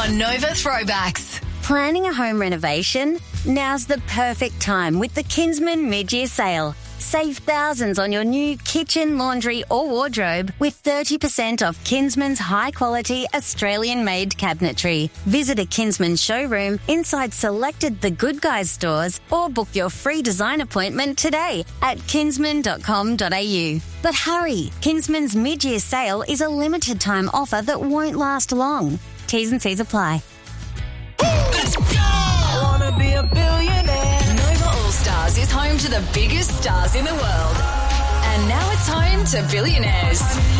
on Nova Throwbacks. Planning a home renovation? Now's the perfect time with the Kinsman mid-year sale. Save thousands on your new kitchen, laundry or wardrobe with 30% off Kinsman's high-quality Australian-made cabinetry. Visit a Kinsman showroom inside selected The Good Guys stores or book your free design appointment today at kinsman.com.au. But hurry, Kinsman's mid-year sale is a limited-time offer that won't last long. T's and C's apply. Let's go! I wanna be a billionaire. Nova All Stars is home to the biggest stars in the world. And now it's home to billionaires.